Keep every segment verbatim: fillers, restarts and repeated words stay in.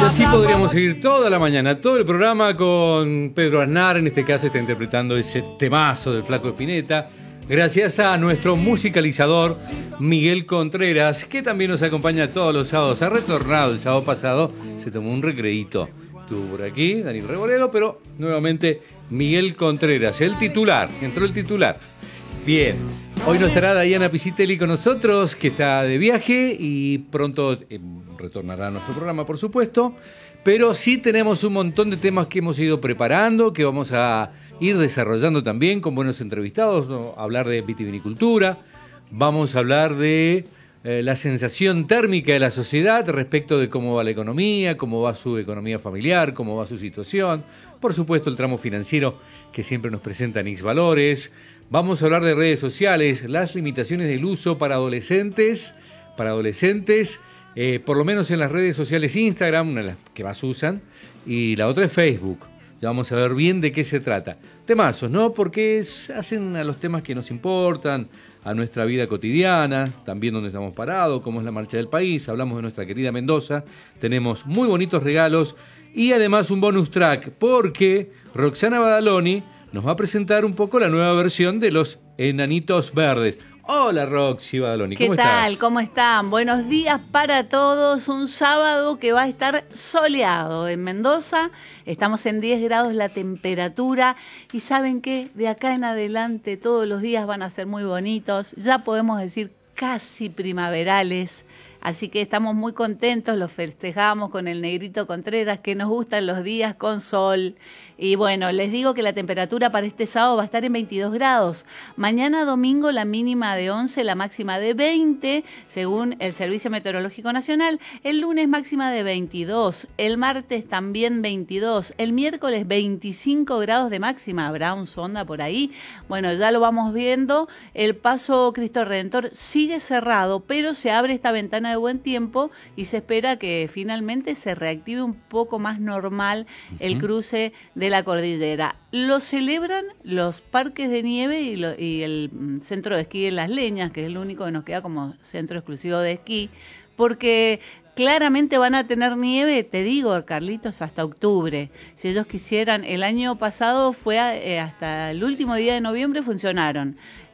así podríamos seguir toda la mañana, todo el programa con Pedro Aznar, en este caso está interpretando ese temazo del Flaco Spinetta, gracias a nuestro musicalizador Miguel Contreras, que también nos acompaña todos los sábados. Ha retornado el sábado pasado, se tomó un recreíto. Estuvo por aquí Daniel Rebolero, pero nuevamente Miguel Contreras, el titular, entró el titular. Bien, hoy no estará Diana Pisitelli con nosotros, que está de viaje y pronto eh, retornará a nuestro programa, por supuesto, pero sí tenemos un montón de temas que hemos ido preparando, que vamos a ir desarrollando también con buenos entrevistados, ¿no? Hablar de vitivinicultura, vamos a hablar de eh, la sensación térmica de la sociedad respecto de cómo va la economía, cómo va su economía familiar, cómo va su situación, por supuesto el tramo financiero que siempre nos presenta Nix Valores. Vamos a hablar de redes sociales, las limitaciones del uso para adolescentes, para adolescentes, eh, por lo menos en las redes sociales Instagram, una de las que más usan, y la otra es Facebook. Ya vamos a ver bien de qué se trata. Temazos, ¿no? Porque hacen a los temas que nos importan, a nuestra vida cotidiana, también donde estamos parados, cómo es la marcha del país, hablamos de nuestra querida Mendoza, tenemos muy bonitos regalos y además un bonus track, porque Roxana Badaloni nos va a presentar un poco la nueva versión de los Enanitos Verdes. Hola Roxy Badaloni, ¿cómo estás? ¿Qué tal? ¿Cómo están? Buenos días para todos. Un sábado que va a estar soleado en Mendoza. Estamos en diez grados la temperatura. Y ¿saben qué? De acá en adelante todos los días van a ser muy bonitos. Ya podemos decir casi primaverales. Así que estamos muy contentos, los festejamos con el Negrito Contreras, que nos gustan los días con sol. Y bueno, les digo que la temperatura para este sábado va a estar en veintidós grados. Mañana domingo la mínima de once, la máxima de veinte, según el Servicio Meteorológico Nacional. El lunes máxima de veintidós, el martes también veintidós, el miércoles veinticinco grados de máxima. Habrá un sonda por ahí. Bueno, ya lo vamos viendo. El Paso Cristo Redentor sigue cerrado, pero se abre esta ventana de buen tiempo y se espera que finalmente se reactive un poco más normal el uh-huh. cruce de la cordillera. Lo celebran los parques de nieve y, lo, y el centro de esquí de Las Leñas, que es el único que nos queda como centro exclusivo de esquí, porque claramente van a tener nieve, te digo, Carlitos, hasta octubre. Si ellos quisieran, el año pasado fue a, eh, hasta el último día de noviembre funcionaron.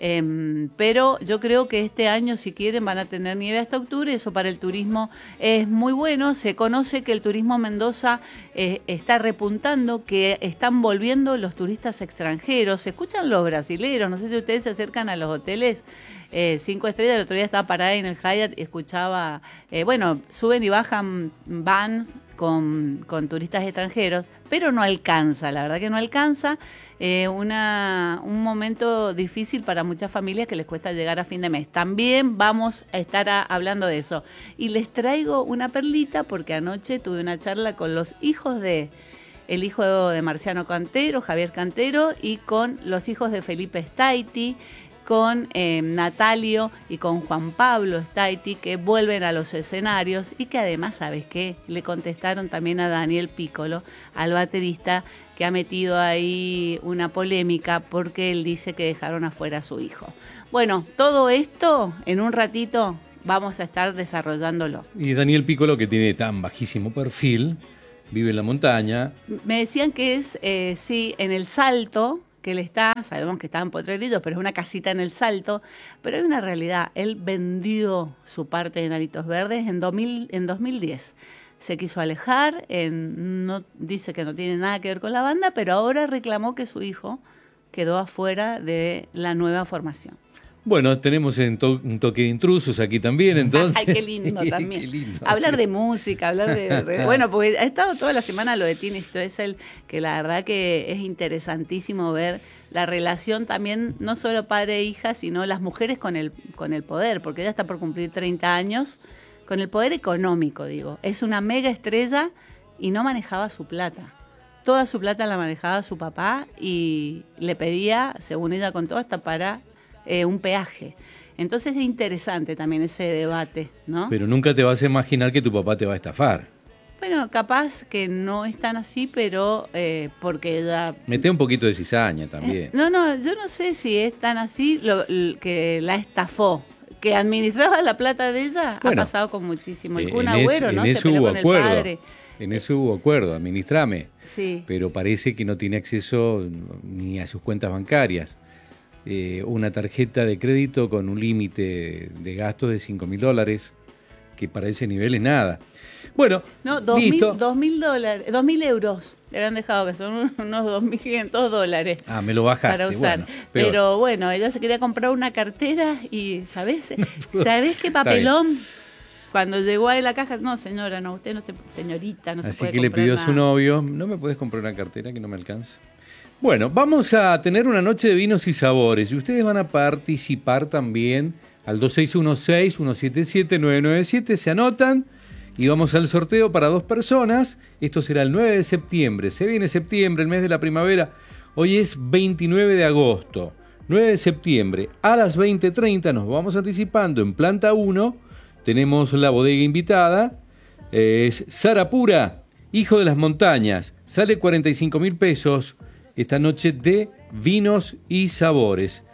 Eh, pero yo creo que este año, si quieren, van a tener nieve hasta octubre. Eso para el turismo es muy bueno. Se conoce que el turismo Mendoza eh, está repuntando, que están volviendo los turistas extranjeros. Se escuchan los brasileros, no sé si ustedes se acercan a los hoteles Eh, cinco estrellas. El otro día estaba parada en el Hyatt y escuchaba, eh, bueno, suben y bajan vans con, con turistas extranjeros, pero no alcanza, la verdad que no alcanza. Eh, una, un momento difícil para muchas familias que les cuesta llegar a fin de mes. También vamos a estar a, hablando de eso. Y les traigo una perlita porque anoche tuve una charla con los hijos de... el hijo de Marciano Cantero, Javier Cantero, y con los hijos de Felipe Staiti, con eh, Natalio y con Juan Pablo Staiti, que vuelven a los escenarios y que además, ¿sabes qué? Le contestaron también a Daniel Piccolo, al baterista, que ha metido ahí una polémica porque él dice que dejaron afuera a su hijo. Bueno, todo esto en un ratito vamos a estar desarrollándolo. Y Daniel Piccolo, que tiene tan bajísimo perfil, vive en la montaña. Me decían que es, eh, sí, en el Salto, que él está, sabemos que está en Potrerillos, pero es una casita en el Salto, pero hay una realidad, él vendió su parte de Enanitos Verdes en, dos mil, en dos mil diez, se quiso alejar, en, no, dice que no tiene nada que ver con la banda, pero ahora reclamó que su hijo quedó afuera de la nueva formación. Bueno, tenemos en to- un toque de intrusos aquí también, entonces. Ay, qué lindo también. Qué lindo, hablar sí. de música, hablar de... de bueno, porque ha estado toda la semana lo de Tini Stoessel, que la verdad que es interesantísimo ver la relación también, no solo padre e hija, sino las mujeres con el, con el poder, porque ella está por cumplir treinta años, con el poder económico, digo. Es una mega estrella y no manejaba su plata. Toda su plata la manejaba su papá y le pedía, según ella contó, hasta para... Eh, un peaje. Entonces es interesante también ese debate, ¿no? Pero nunca te vas a imaginar que tu papá te va a estafar. Bueno, capaz que no es tan así, pero eh, porque ella... Mete un poquito de cizaña también. Eh, no, no, yo no sé si es tan así lo, lo, que la estafó. Que administraba la plata de ella, bueno, ha pasado con muchísimo. El Kun Agüero, ¿no? Se peleó con el padre. en eso hubo acuerdo, administrame. Sí. Pero parece que no tiene acceso ni a sus cuentas bancarias. Eh, una tarjeta de crédito con un límite de gastos de cinco mil dólares, que para ese nivel es nada. Bueno, no, dos listo. mil dólares, dos mil euros le habían dejado, que son unos dos mil quinientos dólares. Ah, me lo bajaste. Para usar. Bueno, pero bueno, ella se quería comprar una cartera y, ¿sabés? No ¿Sabés qué papelón? Cuando llegó a la caja, no señora, no, usted no se, señorita, no Así se puede que le pidió a nada. su novio, no me puedes comprar una cartera que no me alcanza. Bueno, vamos a tener una noche de vinos y sabores y ustedes van a participar también al dos seis uno seis, uno siete siete, nueve nueve siete, se anotan y vamos al sorteo para dos personas. Esto será el nueve de septiembre, se viene septiembre, el mes de la primavera, hoy es veintinueve de agosto, nueve de septiembre, a las veinte treinta nos vamos anticipando en planta uno, tenemos la bodega invitada, eh, es Sarapura, Hijo de las Montañas, sale cuarenta y cinco mil pesos, esta noche de vinos y sabores.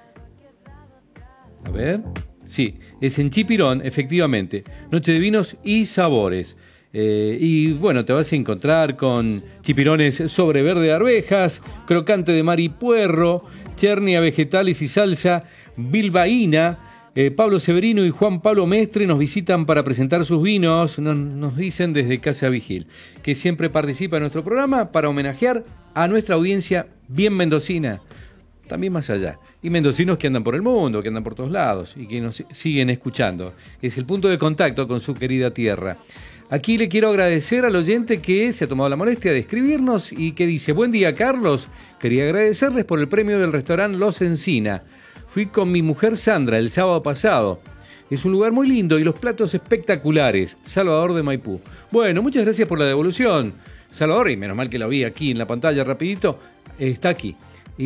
A ver, sí, es en Chipirón, efectivamente. Noche de vinos y sabores. Eh, y bueno, te vas a encontrar con chipirones sobre verde de arvejas, crocante de mar y puerro, chernia, vegetales y salsa bilbaína. Eh, Pablo Severino y Juan Pablo Mestre nos visitan para presentar sus vinos, nos, nos dicen desde Casa Vigil, que siempre participa en nuestro programa para homenajear a nuestra audiencia bien mendocina, también más allá, y mendocinos que andan por el mundo, que andan por todos lados y que nos siguen escuchando. Es el punto de contacto con su querida tierra. Aquí le quiero agradecer al oyente que se ha tomado la molestia de escribirnos y que dice: buen día, Carlos, quería agradecerles por el premio del restaurante Los Encina. Fui con mi mujer Sandra el sábado pasado. Es un lugar muy lindo y los platos espectaculares. Salvador de Maipú. Bueno, muchas gracias por la devolución, Salvador, y menos mal que lo vi aquí en la pantalla rapidito. Está aquí. Y,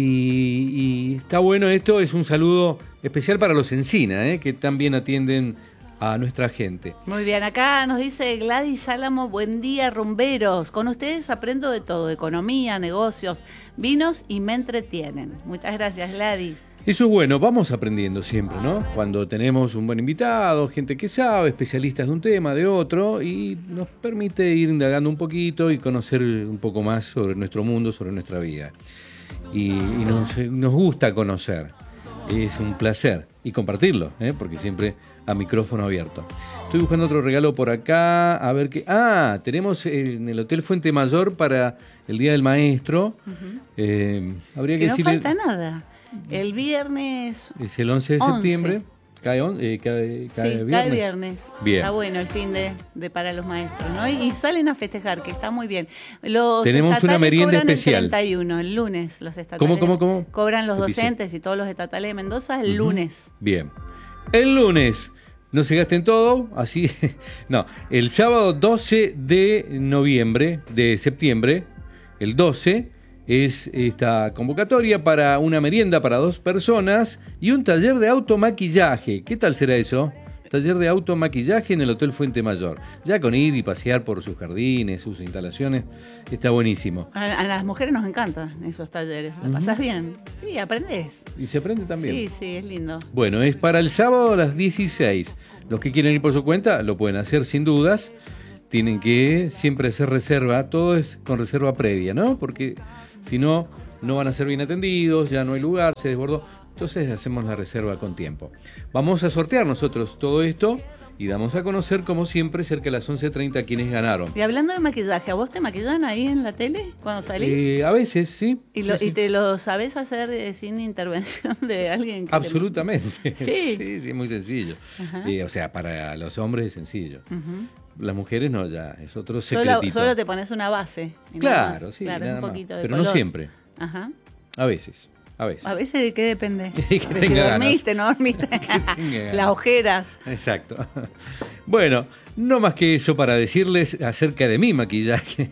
y está bueno esto, es un saludo especial para los Encina, ¿eh? Que también atienden a nuestra gente. Muy bien, acá nos dice Gladys Álamo: buen día, rumberos. Con ustedes aprendo de todo, economía, negocios, vinos y me entretienen. Muchas gracias, Gladys. Eso es bueno, vamos aprendiendo siempre, ¿no? Cuando tenemos un buen invitado, gente que sabe, especialistas de un tema, de otro, y nos permite ir indagando un poquito y conocer un poco más sobre nuestro mundo, sobre nuestra vida. Y, y nos, nos gusta conocer, es un placer, y compartirlo, ¿eh? Porque siempre a micrófono abierto. Estoy buscando otro regalo por acá, a ver qué... Ah, tenemos en el Hotel Fuente Mayor para el Día del Maestro. Uh-huh. eh, habría que, que no decirle... falta nada. El viernes... Es el once de septiembre. Cae, on, eh, cae, cae sí, viernes. cae viernes. Bien. Está bueno el fin de, de para los maestros, ¿no? Y, y salen a festejar, que está muy bien. Los Tenemos una merienda cobran especial. El treinta y uno, el lunes, los estatales. ¿Cómo, cómo, cómo? Cobran los docentes y todos los estatales de Mendoza el uh-huh. lunes. Bien. El lunes. No se gasten todo, así. No, el sábado doce de noviembre, de septiembre, el doce, es esta convocatoria para una merienda para dos personas y un taller de automaquillaje. ¿Qué tal será eso? Taller de automaquillaje en el Hotel Fuente Mayor. Ya con ir y pasear por sus jardines, sus instalaciones, está buenísimo. A, a las mujeres nos encantan esos talleres. ¿La uh-huh. pasás bien? Sí, aprendés. Y se aprende también. Sí, sí, es lindo. Bueno, es para el sábado a las dieciséis. Los que quieren ir por su cuenta lo pueden hacer sin dudas. Tienen que siempre hacer reserva. Todo es con reserva previa, ¿no? Porque si no, no van a ser bien atendidos, ya no hay lugar, se desbordó. Entonces hacemos la reserva con tiempo. Vamos a sortear nosotros todo esto y damos a conocer, como siempre, cerca de las once treinta quienes ganaron. Y hablando de maquillaje, ¿a vos te maquillan ahí en la tele cuando salís? Eh, a veces, sí. ¿Y, lo, sí, ¿Y sí. te lo sabés hacer eh, sin intervención de alguien? Que Absolutamente. Te... Sí. sí, sí, es muy sencillo. Eh, o sea, para los hombres es sencillo. Uh-huh. Las mujeres no, ya, es otro secretito. Solo, solo te pones una base. Claro, sí, claro, nada un más. poquito de Pero color. no siempre. Ajá. A veces. A veces. A veces de qué depende. que de si dormiste, no dormiste. Las ojeras. Exacto. Bueno, no más que eso para decirles acerca de mi maquillaje.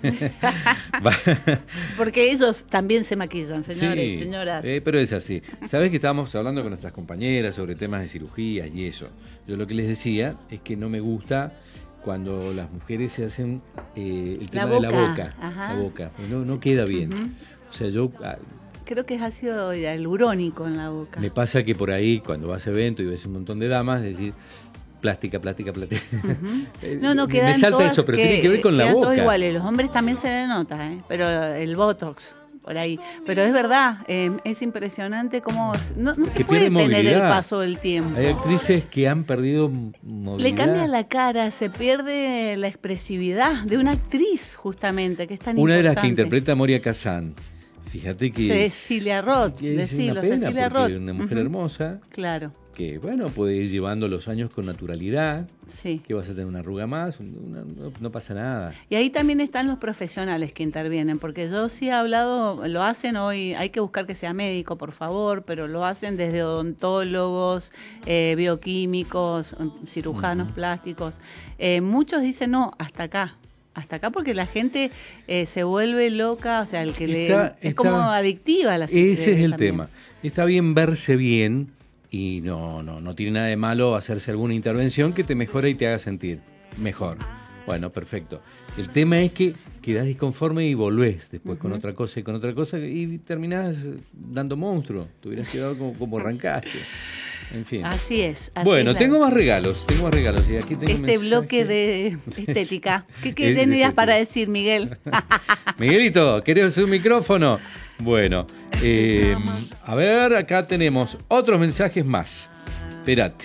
Porque ellos también se maquillan, señores, sí, señoras. Eh, pero es así. Sabés que estábamos hablando con nuestras compañeras sobre temas de cirugías y eso. Yo lo que les decía es que no me gusta cuando las mujeres se hacen eh, el tema la de la boca. Ajá. La boca. No, no queda bien. Uh-huh. O sea, yo... Creo que es ácido hialurónico en la boca. Me pasa que por ahí, cuando vas a evento y ves un montón de damas, es decir, Plástica, plástica, plástica. Uh-huh. No, no, quedan Me salta todas, eso, pero que, tiene que ver con la quedan boca. Todos iguales, los hombres también se le nota, ¿eh? Pero el Botox, por ahí. Pero es verdad, eh, es impresionante cómo no, no se que puede pierde tener el movilidad. paso del tiempo. Hay actrices que han perdido movilidad. Le cambia la cara, se pierde la expresividad de una actriz, justamente, que es tan Una importante. de las que interpreta a Moria Kazan. Fíjate que Cecilia Roth, es decilo, una pena Cecilia porque Roth. es una mujer Uh-huh. hermosa. Claro. Que, bueno, puede ir llevando los años con naturalidad. Sí. Que vas a tener una arruga más, una, no, no pasa nada. Y ahí también están los profesionales que intervienen, porque yo sí he hablado, lo hacen hoy, hay que buscar que sea médico, por favor, pero lo hacen desde odontólogos, eh, bioquímicos, cirujanos uh-huh. plásticos. Eh, muchos dicen, no, hasta acá. Hasta acá porque la gente eh, se vuelve loca, o sea, el que está, le es está, como adictiva la Ese es el también. tema. Está bien verse bien y no, no, no tiene nada de malo hacerse alguna intervención que te mejore y te haga sentir mejor. Bueno, perfecto. El tema es que quedás disconforme y volvés después uh-huh. con otra cosa y con otra cosa y terminás dando monstruo. Te hubieras quedado como, como arrancaste. En fin. Así es. Así bueno, es tengo más regalos, tengo más regalos. Y aquí tengo este bloque de estética. ¿Qué, qué tendrías para decir, Miguel? Miguelito, ¿querés un micrófono? Bueno, eh, a ver, acá tenemos otros mensajes más. Espérate.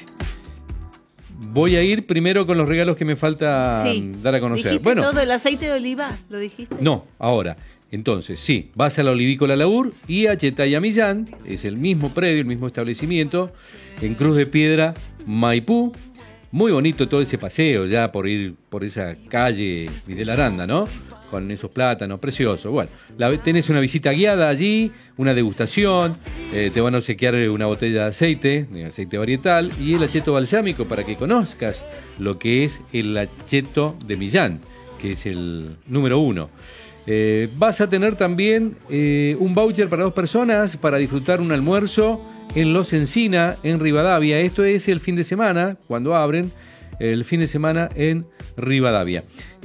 Voy a ir primero con los regalos que me falta sí. dar a conocer. ¿Dijiste bueno, todo el aceite de oliva? ¿Lo dijiste? No, ahora. Entonces, sí, vas a la Olivícola Laur y a Chetaya Millán, es el mismo predio, el mismo establecimiento, en Cruz de Piedra, Maipú. Muy bonito todo ese paseo ya por ir por esa calle Videla Aranda, ¿no? Con esos plátanos, precioso. Bueno, la, tenés una visita guiada allí, una degustación, eh, te van a obsequiar una botella de aceite, de aceite varietal, y el acheto balsámico para que conozcas lo que es el acheto de Millán, que es el número uno. Eh, vas a tener también eh, un voucher para dos personas para disfrutar un almuerzo en Los Encina, en Rivadavia. Esto es el fin de semana, cuando abren, el fin de semana en Rivadavia.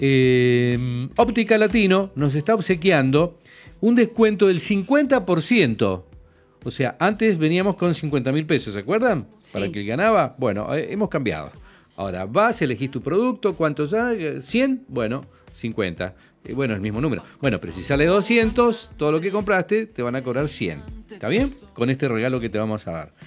Eh, Óptica Latino nos está obsequiando un descuento del cincuenta por ciento. O sea, antes veníamos con cincuenta mil pesos, ¿se acuerdan? Sí. Para que ganaba. Bueno, eh, hemos cambiado. Ahora vas, elegís tu producto, ¿cuántos hay? ¿cien? Bueno, cincuenta. Eh, bueno, el mismo número. Bueno, pero si sale doscientos, todo lo que compraste, te van a cobrar cien. ¿Está bien? Con este regalo que te vamos a dar.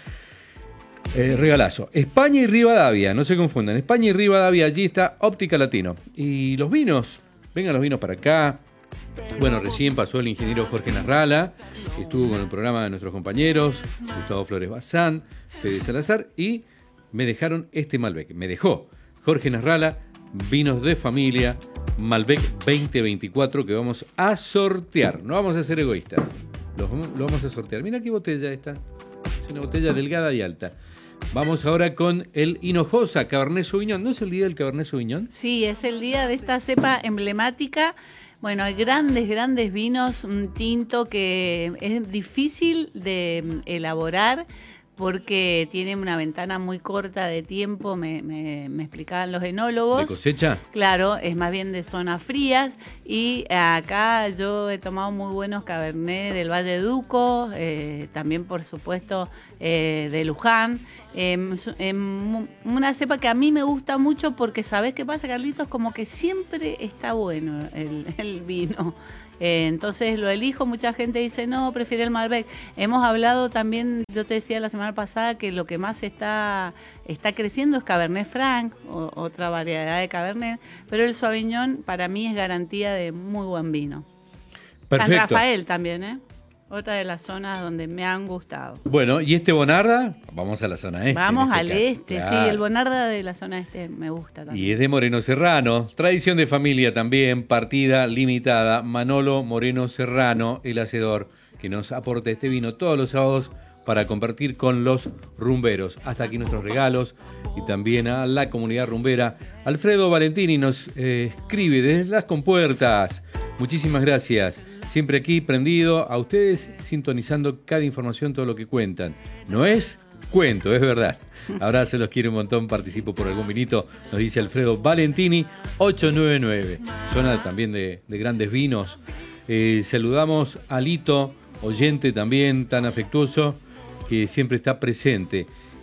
Eh, regalazo. España y Rivadavia, no se confundan. España y Rivadavia, allí está Óptica Latino. Y los vinos, vengan los vinos para acá. Bueno, recién pasó el ingeniero Jorge Nasralla, que estuvo con el programa de nuestros compañeros, Gustavo Flores Bazán, Fede Salazar, y me dejaron este Malbec. Me dejó Jorge Nasralla, vinos de familia, Malbec veinte veinticuatro, que vamos a sortear. No vamos a ser egoístas, lo, lo vamos a sortear. Mira qué botella esta, es una botella delgada y alta. Vamos ahora con el Hinojosa Cabernet Sauvignon. ¿No es el día del Cabernet Sauvignon? Sí, es el día de esta cepa emblemática. Bueno, hay grandes, grandes vinos, un tinto que es difícil de elaborar porque tiene una ventana muy corta de tiempo, me, me, me explicaban los enólogos. ¿De cosecha? Claro, es más bien de zonas frías. Y acá yo he tomado muy buenos Cabernet del Valle de Duco, eh, también por supuesto eh, de Luján. Eh, eh, una cepa que a mí me gusta mucho porque, ¿sabés qué pasa, Carlitos? Como que siempre está bueno el, el vino. Eh, entonces lo elijo, mucha gente dice no, prefiere el Malbec. Hemos hablado también, yo te decía la semana pasada que lo que más está, está creciendo es Cabernet Franc, o, otra variedad de Cabernet, pero el Sauvignon para mí es garantía de muy buen vino. Perfecto. San Rafael también, ¿eh? Otra de las zonas donde me han gustado. Bueno, ¿y este Bonarda? Vamos a la zona este. Vamos este al caso. este, Claro. sí, el Bonarda de la zona este me gusta también. Y es de Moreno Serrano, tradición de familia también, partida limitada. Manolo Moreno Serrano, el hacedor, que nos aporta este vino todos los sábados para compartir con los rumberos. Hasta aquí nuestros regalos y también a la comunidad rumbera. Alfredo Valentini nos eh, escribe desde las compuertas. Muchísimas gracias. Siempre aquí prendido a ustedes, sintonizando cada información, todo lo que cuentan. No es cuento, es verdad. Ahora se los quiere un montón, participo por algún vinito, nos dice Alfredo Valentini, ocho nueve nueve. Zona también de, de grandes vinos. Eh, saludamos a Lito, oyente también tan afectuoso, que siempre está presente.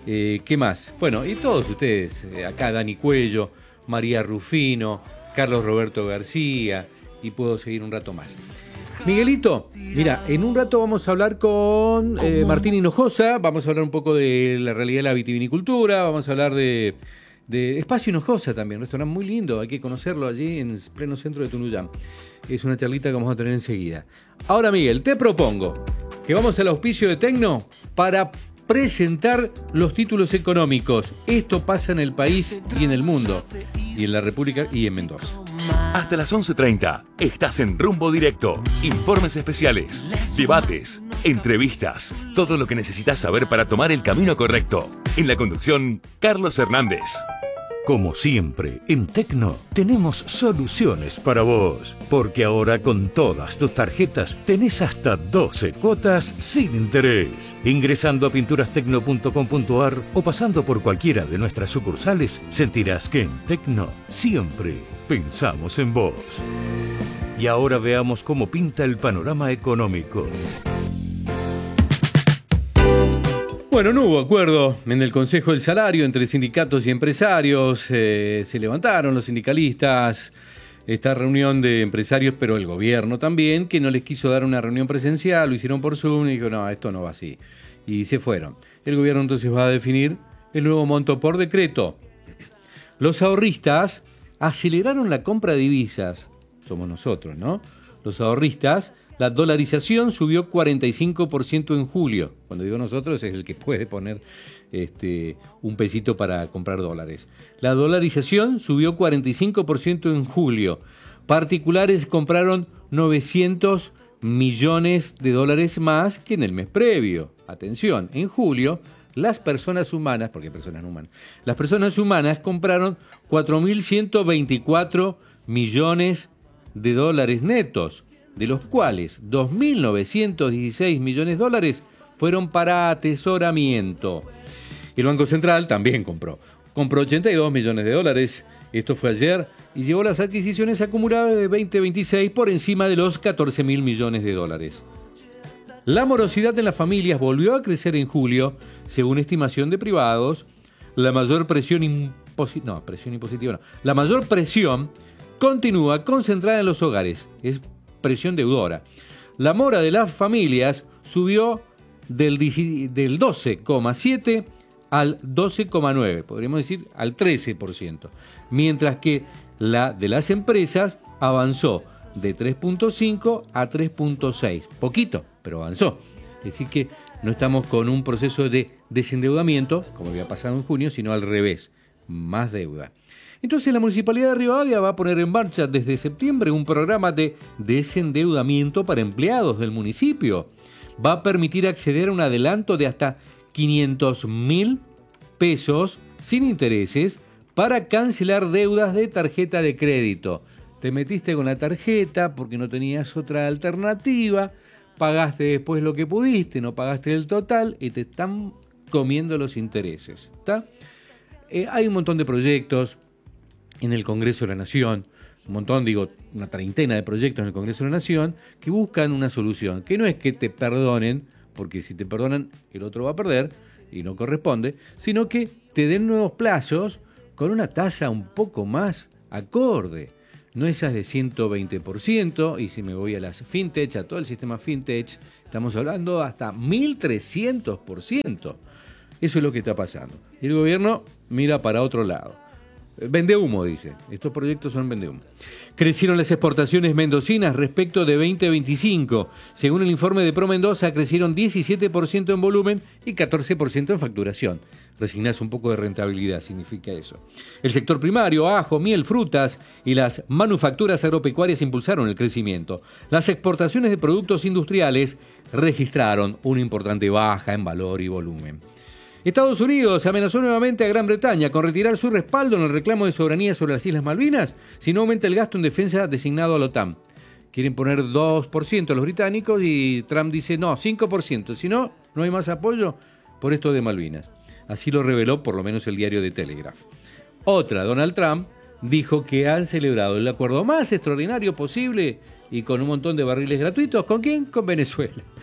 Eh, ¿Qué más? Bueno, y todos ustedes, eh, acá Dani Cuello, María Rufino, Carlos Roberto García, y puedo seguir un rato más. Miguelito, mira, en un rato vamos a hablar con eh, Martín Hinojosa, vamos a hablar un poco de la realidad de la vitivinicultura, vamos a hablar de, de Espacio Hinojosa también, un restaurante muy lindo, hay que conocerlo allí en pleno centro de Tunuyán. Es una charlita que vamos a tener enseguida. Ahora, Miguel, te propongo que vamos al auspicio de Tecno para presentar los títulos económicos. Esto pasa en el país y en el mundo, y en la República y en Mendoza. Hasta las once treinta, estás en Rumbo Directo. Informes especiales, debates, entrevistas, todo lo que necesitas saber para tomar el camino correcto. En la conducción, Carlos Hernández. Como siempre, en Tecno tenemos soluciones para vos, porque ahora con todas tus tarjetas tenés hasta doce cuotas sin interés. Ingresando a pinturastecno punto com punto ar o pasando por cualquiera de nuestras sucursales, sentirás que en Tecno siempre pensamos en vos. Y ahora veamos cómo pinta el panorama económico. Bueno, no hubo acuerdo en el Consejo del Salario entre sindicatos y empresarios, eh, se levantaron los sindicalistas, esta reunión de empresarios, pero el gobierno también, que no les quiso dar una reunión presencial, lo hicieron por Zoom y dijo, no, esto no va así, y se fueron. El gobierno entonces va a definir el nuevo monto por decreto. Los ahorristas aceleraron la compra de divisas, somos nosotros, ¿no? Los ahorristas. La dolarización subió cuarenta y cinco por ciento en julio. Cuando digo nosotros, es el que puede poner este, un pesito para comprar dólares. La dolarización subió cuarenta y cinco por ciento en julio. Particulares compraron novecientos millones de dólares más que en el mes previo. Atención, en julio, las personas humanas, porque personas humanas, las personas humanas compraron cuatro mil ciento veinticuatro millones de dólares netos, de los cuales dos mil novecientos dieciséis millones de dólares fueron para atesoramiento. El Banco Central también compró. Compró ochenta y dos millones de dólares, esto fue ayer, y llevó las adquisiciones acumuladas de veinte veintiséis por encima de los catorce mil millones de dólares. La morosidad en las familias volvió a crecer en julio, según estimación de privados. La mayor presión impositiva, no, presión impositiva no. La mayor presión continúa concentrada en los hogares. Es presión deudora. La mora de las familias subió del, del doce coma siete al doce coma nueve, podríamos decir al trece por ciento, mientras que la de las empresas avanzó de tres punto cinco a tres punto seis, poquito, pero avanzó. Es decir que no estamos con un proceso de desendeudamiento, como había pasado en junio, sino al revés, más deuda. Entonces la Municipalidad de Rivadavia va a poner en marcha desde septiembre un programa de desendeudamiento para empleados del municipio. Va a permitir acceder a un adelanto de hasta quinientos mil pesos sin intereses para cancelar deudas de tarjeta de crédito. Te metiste con la tarjeta porque no tenías otra alternativa, pagaste después lo que pudiste, no pagaste el total y te están comiendo los intereses. ¿Está? Eh, hay un montón de proyectos en el Congreso de la Nación, un montón, digo, una treintena de proyectos en el Congreso de la Nación que buscan una solución, que no es que te perdonen, porque si te perdonan el otro va a perder y no corresponde, sino que te den nuevos plazos con una tasa un poco más acorde, no esas de ciento veinte por ciento, y si me voy a las fintech, a todo el sistema fintech, estamos hablando hasta mil trescientos por ciento. Eso es lo que está pasando. Y el gobierno mira para otro lado. Vende humo, dice. Estos proyectos son vende humo. Crecieron las exportaciones mendocinas respecto de veinte veinticinco. Según el informe de Pro Mendoza, crecieron diecisiete por ciento en volumen y catorce por ciento en facturación. Resignás un poco de rentabilidad, significa eso. El sector primario, ajo, miel, frutas y las manufacturas agropecuarias impulsaron el crecimiento. Las exportaciones de productos industriales registraron una importante baja en valor y volumen. Estados Unidos amenazó nuevamente a Gran Bretaña con retirar su respaldo en el reclamo de soberanía sobre las Islas Malvinas si no aumenta el gasto en defensa designado a la OTAN. Quieren poner dos por ciento los británicos y Trump dice no, cinco por ciento, si no, no hay más apoyo por esto de Malvinas. Así lo reveló por lo menos el diario The Telegraph. Otra, Donald Trump, dijo que han celebrado el acuerdo más extraordinario posible y con un montón de barriles gratuitos. ¿Con quién? Con Venezuela.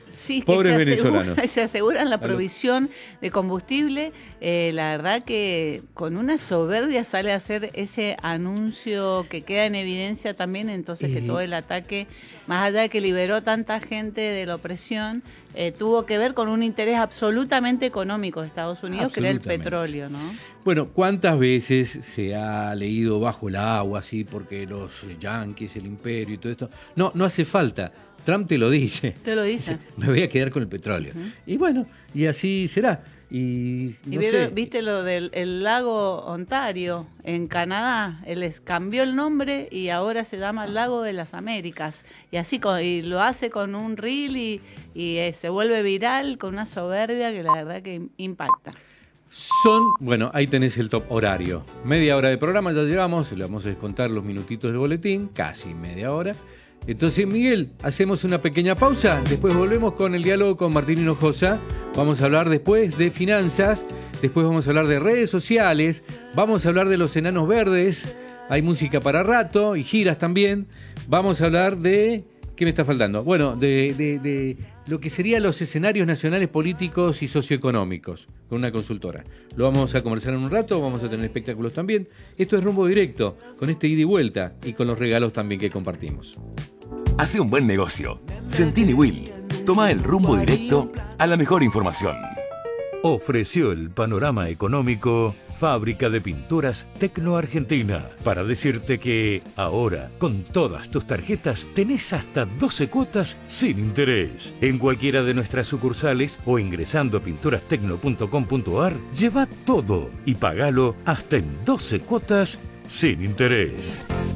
Sí, Pobres que se venezolanos. Asegura, se aseguran la provisión de combustible. Eh, la verdad que con una soberbia sale a hacer ese anuncio que queda en evidencia también, entonces que Eh. todo el ataque, más allá de que liberó tanta gente de la opresión, eh, tuvo que ver con un interés absolutamente económico de Estados Unidos, que era el Absolutamente. petróleo, ¿no? Bueno, ¿cuántas veces se ha leído bajo el agua, así, porque los yanquis, el imperio y todo esto? No, no hace falta. Trump te lo dice. Te lo dice. Me voy a quedar con el petróleo. Uh-huh. Y bueno, y así será. Y, no y vieron, sé. viste lo del el lago Ontario en Canadá, él les cambió el nombre y ahora se llama Lago de las Américas. Y así con, y lo hace con un reel y, y eh, se vuelve viral con una soberbia que la verdad que impacta. Son, bueno, ahí tenés el top horario. Media hora de programa ya llevamos, le vamos a descontar los minutitos del boletín, casi media hora. Entonces, Miguel, hacemos una pequeña pausa, después volvemos con el diálogo con Martín Hinojosa, vamos a hablar después de finanzas, después vamos a hablar de redes sociales, vamos a hablar de los enanos verdes, hay música para rato y giras también, vamos a hablar de... ¿Qué me está faltando? Bueno, de, de, de lo que serían los escenarios nacionales políticos y socioeconómicos con una consultora. Lo vamos a conversar en un rato, vamos a tener espectáculos también. Esto es Rumbo Directo, con este ida y vuelta y con los regalos también que compartimos. Hace un buen negocio. Centini Will. Toma el rumbo directo a la mejor información. Ofreció el panorama económico Fábrica de Pinturas Tecno Argentina, para decirte que ahora, con todas tus tarjetas, tenés hasta doce cuotas sin interés. En cualquiera de nuestras sucursales o ingresando a pinturas tecno punto com punto a r, lleva todo y pagalo hasta en doce cuotas sin interés.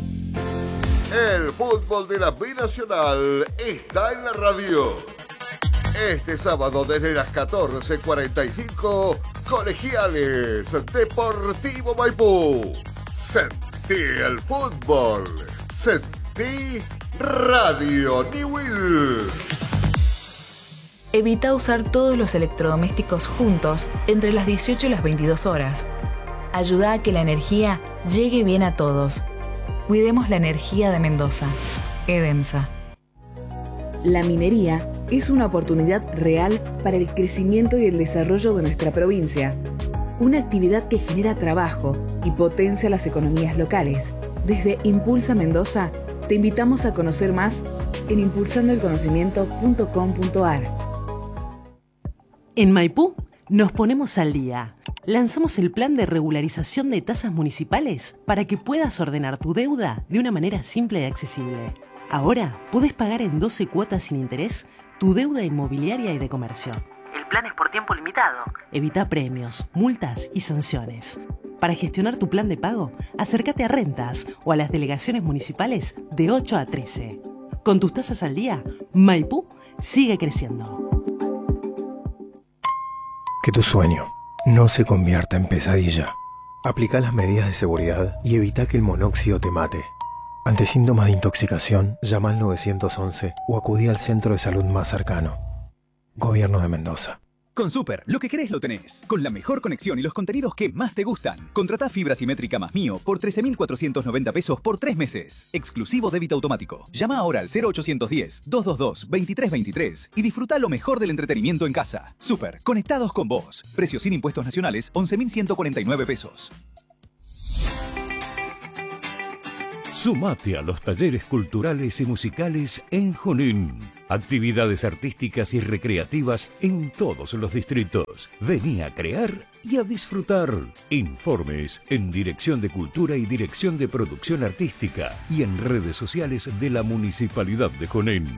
El fútbol de la Binacional está en la radio. Este sábado desde las catorce cuarenta y cinco, Colegiales Deportivo Maipú. Sentí el fútbol. Sentí Radio Newell. Evita usar todos los electrodomésticos juntos entre las dieciocho y las veintidós horas. Ayuda a que la energía llegue bien a todos. Cuidemos la energía de Mendoza. EDEMSA. La minería es una oportunidad real para el crecimiento y el desarrollo de nuestra provincia. Una actividad que genera trabajo y potencia las economías locales. Desde Impulsa Mendoza, te invitamos a conocer más en impulsando el conocimiento punto com punto a r. En Maipú nos ponemos al día. Lanzamos el plan de regularización de tasas municipales para que puedas ordenar tu deuda de una manera simple y accesible. Ahora podés pagar en doce cuotas sin interés tu deuda inmobiliaria y de comercio. El plan es por tiempo limitado. Evita premios, multas y sanciones. Para gestionar tu plan de pago, acércate a Rentas o a las delegaciones municipales de ocho a trece. Con tus tasas al día, Maipú sigue creciendo. Que tu sueño no se convierta en pesadilla. Aplica las medidas de seguridad y evita que el monóxido te mate. Ante síntomas de intoxicación, llama al nueve once o acudí al centro de salud más cercano. Gobierno de Mendoza. Con Super, lo que querés lo tenés. Con la mejor conexión y los contenidos que más te gustan. Contratá fibra simétrica más mío por trece mil cuatrocientos noventa pesos por tres meses. Exclusivo débito automático. Llama ahora al cero ochocientos diez, doscientos veintidós, veintitrés veintitrés y disfruta lo mejor del entretenimiento en casa. Super, conectados con vos. Precio sin impuestos nacionales, once mil ciento cuarenta y nueve pesos. Sumate a los talleres culturales y musicales en Junín. Actividades artísticas y recreativas en todos los distritos. Vení a crear y a disfrutar. Informes en Dirección de Cultura y Dirección de Producción Artística y en redes sociales de la Municipalidad de Junín.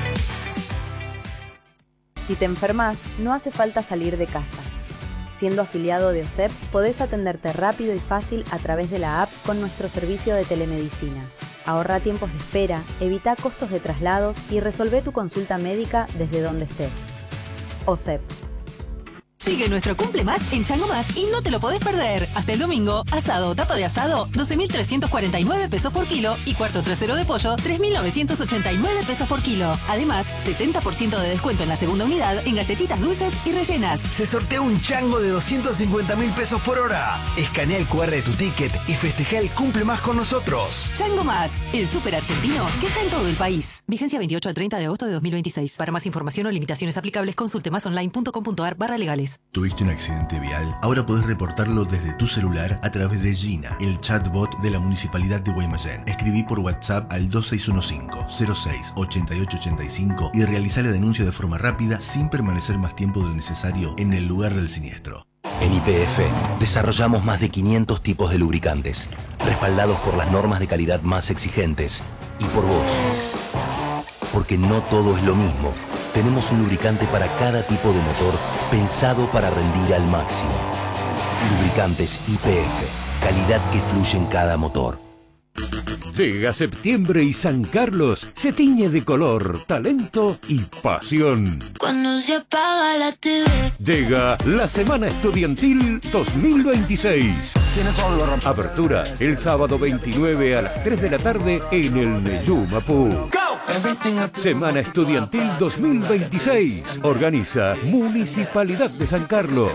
Si te enfermas, no hace falta salir de casa. Siendo afiliado de O S E P, podés atenderte rápido y fácil a través de la app con nuestro servicio de telemedicina. Ahorra tiempos de espera, evita costos de traslados y resolvé tu consulta médica desde donde estés. O S E P. Sigue nuestro Cumple Más en Chango Más y no te lo podés perder. Hasta el domingo, asado o tapa de asado, doce mil trescientos cuarenta y nueve pesos por kilo y cuarto trasero de pollo, tres mil novecientos ochenta y nueve pesos por kilo. Además, setenta por ciento de descuento en la segunda unidad en galletitas dulces y rellenas. Se sortea un chango de doscientos cincuenta mil pesos por hora. Escanea el cu erre de tu ticket y festeja el Cumple Más con nosotros. Chango Más, el súper argentino que está en todo el país. Vigencia veintiocho al treinta de agosto de dos mil veintiséis. Para más información o limitaciones aplicables, consulte masonline punto com punto ar barra legales. ¿Tuviste un accidente vial? Ahora podés reportarlo desde tu celular a través de Gina, el chatbot de la Municipalidad de Guaymallén. Escribí por WhatsApp al dos seis uno cinco, cero seis, ocho ocho ocho cinco y realizá la denuncia de forma rápida sin permanecer más tiempo del necesario en el lugar del siniestro. En Y P F desarrollamos más de quinientos tipos de lubricantes, respaldados por las normas de calidad más exigentes y por vos. Porque no todo es lo mismo. Tenemos un lubricante para cada tipo de motor pensado para rendir al máximo. Lubricantes Y P F, calidad que fluye en cada motor. Llega septiembre y San Carlos se tiñe de color, talento y pasión. Cuando se apaga la T V. Llega la Semana Estudiantil dos mil veintiséis. Apertura el sábado veintinueve a las tres de la tarde en el Neyú Mapú. Semana Estudiantil dos mil veintiséis. Organiza Municipalidad de San Carlos.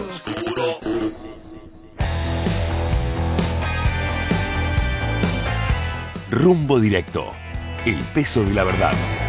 Rumbo Directo. El peso de la verdad.